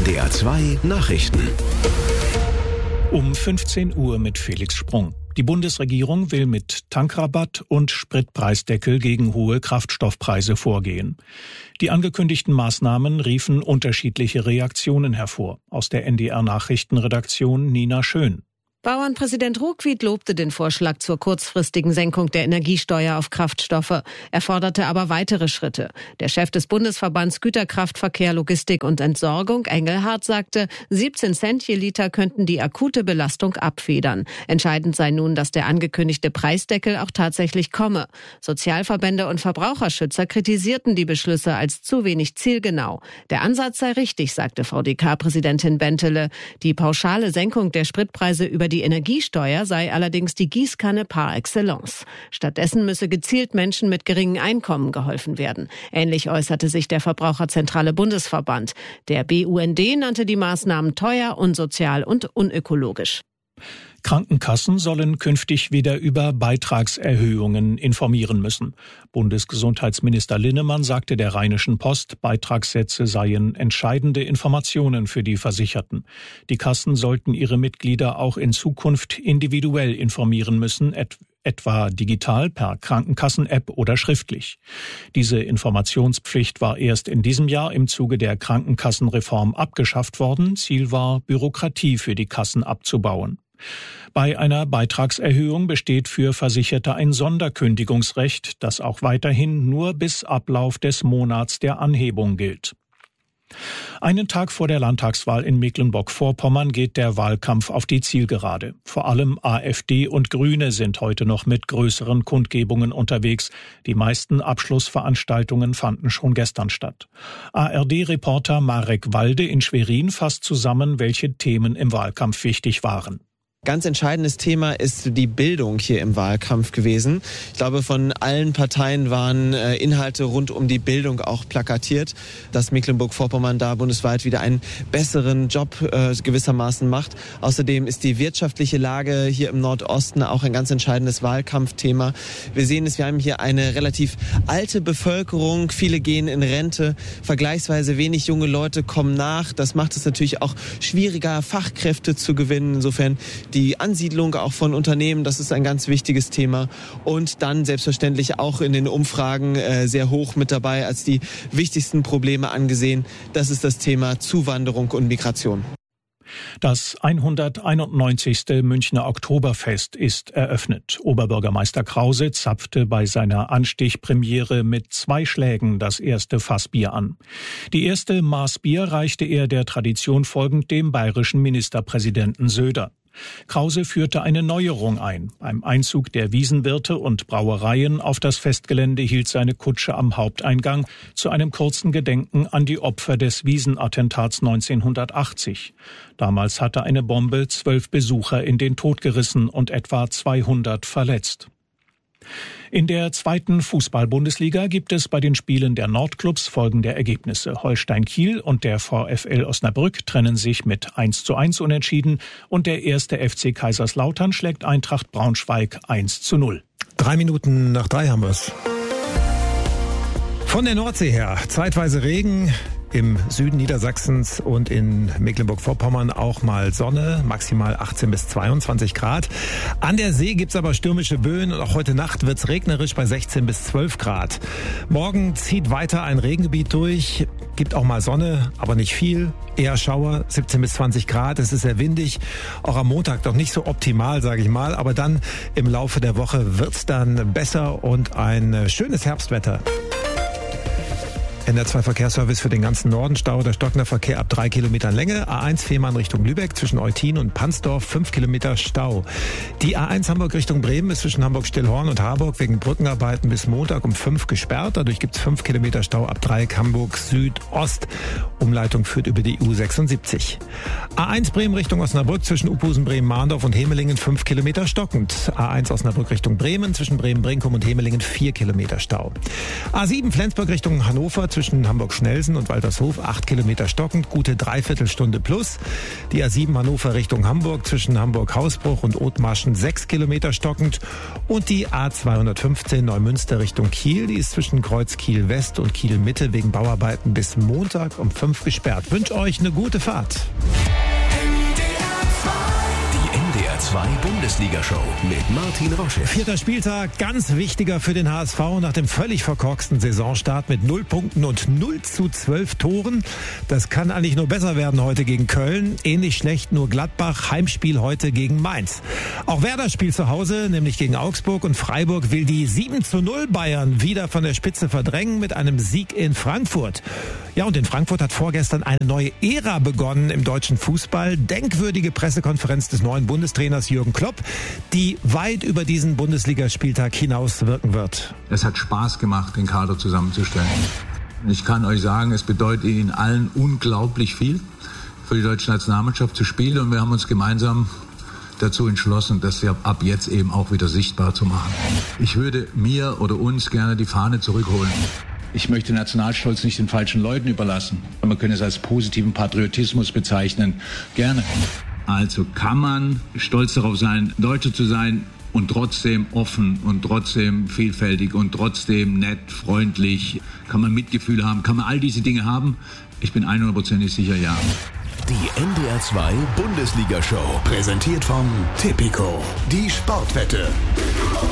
NDR 2 Nachrichten. Um 15 Uhr mit Felix Sprung. Die Bundesregierung will mit Tankrabatt und Spritpreisdeckel gegen hohe Kraftstoffpreise vorgehen. Die angekündigten Maßnahmen riefen unterschiedliche Reaktionen hervor. Aus der NDR-Nachrichtenredaktion Nina Schön. Bauernpräsident Ruckwied lobte den Vorschlag zur kurzfristigen Senkung der Energiesteuer auf Kraftstoffe. Er forderte aber weitere Schritte. Der Chef des Bundesverbands Güterkraftverkehr, Logistik und Entsorgung, Engelhardt, sagte, 17 Cent je Liter könnten die akute Belastung abfedern. Entscheidend sei nun, dass der angekündigte Preisdeckel auch tatsächlich komme. Sozialverbände und Verbraucherschützer kritisierten die Beschlüsse als zu wenig zielgenau. Der Ansatz sei richtig, sagte VDK-Präsidentin Bentele. Die pauschale Senkung der Spritpreise über die Energiesteuer sei allerdings die Gießkanne par excellence. Stattdessen müsse gezielt Menschen mit geringen Einkommen geholfen werden. Ähnlich äußerte sich der Verbraucherzentrale Bundesverband. Der BUND nannte die Maßnahmen teuer, unsozial und unökologisch. Krankenkassen sollen künftig wieder über Beitragserhöhungen informieren müssen. Bundesgesundheitsminister Linnemann sagte der Rheinischen Post, Beitragssätze seien entscheidende Informationen für die Versicherten. Die Kassen sollten ihre Mitglieder auch in Zukunft individuell informieren müssen, etwa digital per Krankenkassen-App oder schriftlich. Diese Informationspflicht war erst in diesem Jahr im Zuge der Krankenkassenreform abgeschafft worden. Ziel war, Bürokratie für die Kassen abzubauen. Bei einer Beitragserhöhung besteht für Versicherte ein Sonderkündigungsrecht, das auch weiterhin nur bis Ablauf des Monats der Anhebung gilt. Einen Tag vor der Landtagswahl in Mecklenburg-Vorpommern geht der Wahlkampf auf die Zielgerade. Vor allem AfD und Grüne sind heute noch mit größeren Kundgebungen unterwegs. Die meisten Abschlussveranstaltungen fanden schon gestern statt. ARD-Reporter Marek Walde in Schwerin fasst zusammen, welche Themen im Wahlkampf wichtig waren. Ganz entscheidendes Thema ist die Bildung hier im Wahlkampf gewesen. Ich glaube, von allen Parteien waren Inhalte rund um die Bildung auch plakatiert, dass Mecklenburg-Vorpommern da bundesweit wieder einen besseren Job gewissermaßen macht. Außerdem ist die wirtschaftliche Lage hier im Nordosten auch ein ganz entscheidendes Wahlkampfthema. Wir sehen es, wir haben hier eine relativ alte Bevölkerung. Viele gehen in Rente. Vergleichsweise wenig junge Leute kommen nach. Das macht es natürlich auch schwieriger, Fachkräfte zu gewinnen. Insofern die Ansiedlung auch von Unternehmen, das ist ein ganz wichtiges Thema. Und dann selbstverständlich auch in den Umfragen sehr hoch mit dabei als die wichtigsten Probleme angesehen. Das ist das Thema Zuwanderung und Migration. Das 191. Münchner Oktoberfest ist eröffnet. Oberbürgermeister Krause zapfte bei seiner Anstichpremiere mit 2 Schlägen das erste Fassbier an. Die erste Maß Bier reichte er der Tradition folgend dem bayerischen Ministerpräsidenten Söder. Krause führte eine Neuerung ein. Beim Einzug der Wiesenwirte und Brauereien auf das Festgelände hielt seine Kutsche am Haupteingang zu einem kurzen Gedenken an die Opfer des Wiesenattentats 1980. Damals hatte eine Bombe 12 Besucher in den Tod gerissen und etwa 200 verletzt. In der 2. Fußball-Bundesliga gibt es bei den Spielen der Nordclubs folgende Ergebnisse. Holstein Kiel und der VfL Osnabrück trennen sich mit 1:1 unentschieden und der 1. FC Kaiserslautern schlägt Eintracht Braunschweig 1:0. 3 Minuten nach 3 haben wir's. Von der Nordsee her, zeitweise Regen. Im Süden Niedersachsens und in Mecklenburg-Vorpommern auch mal Sonne, maximal 18 bis 22 Grad. An der See gibt's aber stürmische Böen und auch heute Nacht wird's regnerisch bei 16 bis 12 Grad. Morgen zieht weiter ein Regengebiet durch, gibt auch mal Sonne, aber nicht viel. Eher Schauer, 17 bis 20 Grad, es ist sehr windig. Auch am Montag doch nicht so optimal, sage ich mal, aber dann im Laufe der Woche wird's dann besser und ein schönes Herbstwetter. NDR 2 Verkehrsservice für den ganzen Norden. Stau oder stockender Verkehr ab 3 Kilometern Länge. A1 Fehmarn Richtung Lübeck zwischen Eutin und Pansdorf 5 Kilometer Stau. Die A1 Hamburg Richtung Bremen ist zwischen Hamburg-Stillhorn und Harburg wegen Brückenarbeiten bis Montag um 5 gesperrt. Dadurch gibt es 5 Kilometer Stau ab Dreieck Hamburg Südost. Umleitung führt über die U76. A1 Bremen Richtung Osnabrück zwischen Uphusen, Bremen-Mahndorf und Hemelingen 5 Kilometer stockend. A1 Osnabrück Richtung Bremen zwischen Bremen-Brinkum und Hemelingen 4 Kilometer Stau. A7 Flensburg Richtung Hannover zwischen Hamburg-Schnelsen und Waltershof 8 Kilometer stockend, gute Dreiviertelstunde plus. Die A7 Hannover Richtung Hamburg zwischen Hamburg-Hausbruch und Othmarschen 6 Kilometer stockend. Und die A215 Neumünster Richtung Kiel, die ist zwischen Kreuz Kiel West und Kiel Mitte wegen Bauarbeiten bis Montag um 5 gesperrt. Ich wünsche euch eine gute Fahrt. NDR 2 Bundesliga-Show mit Martin Roschel. 4. Spieltag, ganz wichtiger für den HSV nach dem völlig verkorksten Saisonstart mit 0 Punkten und 0:12 Toren. Das kann eigentlich nur besser werden heute gegen Köln. Ähnlich schlecht nur Gladbach, Heimspiel heute gegen Mainz. Auch Werder spielt zu Hause, nämlich gegen Augsburg, und Freiburg will die 7:0 Bayern wieder von der Spitze verdrängen mit einem Sieg in Frankfurt. Ja, und in Frankfurt hat vorgestern eine neue Ära begonnen im deutschen Fußball. Denkwürdige Pressekonferenz des neuen Bundestrainers Jürgen Klopp, die weit über diesen Bundesligaspieltag hinaus wirken wird. Es hat Spaß gemacht, den Kader zusammenzustellen. Ich kann euch sagen, es bedeutet Ihnen allen unglaublich viel, für die deutsche Nationalmannschaft zu spielen, und wir haben uns gemeinsam dazu entschlossen, das ab jetzt eben auch wieder sichtbar zu machen. Ich würde mir oder uns gerne die Fahne zurückholen. Ich möchte Nationalstolz nicht den falschen Leuten überlassen. Man könnte es als positiven Patriotismus bezeichnen. Gerne. Also kann man stolz darauf sein, Deutsche zu sein und trotzdem offen und trotzdem vielfältig und trotzdem nett, freundlich. Kann man Mitgefühl haben? Kann man all diese Dinge haben? Ich bin 100% sicher, ja. Die NDR 2 Bundesliga-Show, präsentiert von Tipico, die Sportwette.